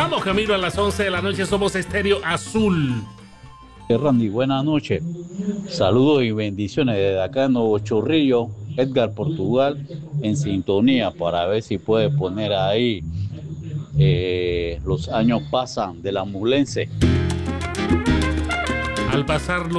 Vamos camino a las 11 de la noche, somos Estéreo Azul. Randy, buenas noches. Saludos y bendiciones desde acá en Nuevo Chorrillo, Edgar, Portugal, en sintonía para ver si puede poner ahí Los años pasan de la Mulense. Al pasar